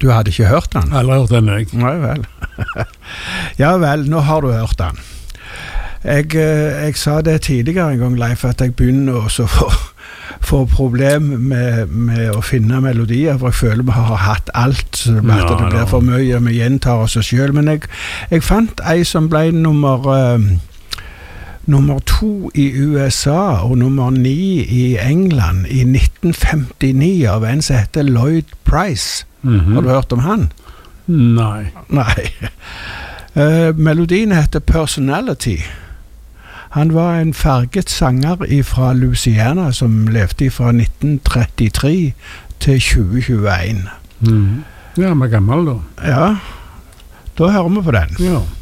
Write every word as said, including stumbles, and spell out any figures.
du hadde ikke hørt den? Aldri hørt den, jeg. Nei vel. Ja vel, nå har du hørt den. Jeg, jeg sa det tidligere en gang, Leif, at jeg begynner også å få, få problem med, med å finne melodier, for jeg føler vi har hatt alt, at ja, det blir for mye, vi gjentar oss selv. Men jeg, jeg fant ei som ble nummer... Uh, nummer to i U S A og nummer ni i England i nitten femtini av en som heter Lloyd Price. Mm-hmm. Har du hørt om han? Nei. Nei. Uh, melodien heter Personality. Han var en farget sanger fra Louisiana som levde fra nitten trettitre til tjue tjueen. Mm. Ja, han var gammel da. Ja, da hører vi på den. Ja.